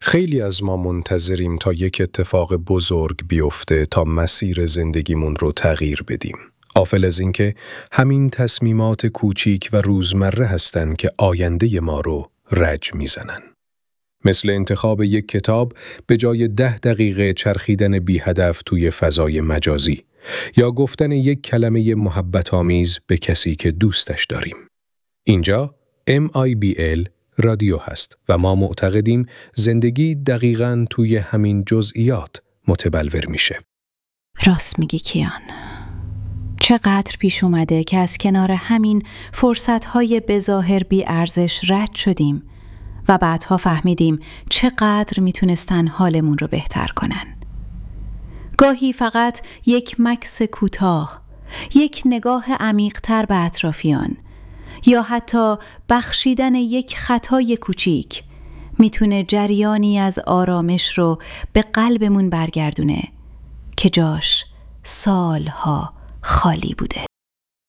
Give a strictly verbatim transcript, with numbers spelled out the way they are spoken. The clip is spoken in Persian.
خیلی از ما منتظریم تا یک اتفاق بزرگ بیفته تا مسیر زندگیمون رو تغییر بدیم. غافل از اینکه همین تصمیمات کوچیک و روزمره هستند که آینده ما رو رج میزنن. مثل انتخاب یک کتاب به جای ده دقیقه چرخیدن بی هدف توی فضای مجازی یا گفتن یک کلمه محبت آمیز به کسی که دوستش داریم. اینجا ام آی بی ال رادیو هست و ما معتقدیم زندگی دقیقاً توی همین جزئیات متبلور میشه. راست میگی کیان. چقدر پیش اومده که از کنار همین فرصت‌های بظاهر بی ارزش رد شدیم و بعدها فهمیدیم چقدر میتونستن حالمون رو بهتر کنن. گاهی فقط یک مکث کوتاه، یک نگاه عمیق‌تر به اطرافیان یا حتی بخشیدن یک خطای کوچیک میتونه جریانی از آرامش رو به قلبمون برگردونه که جاش سالها خالی بوده.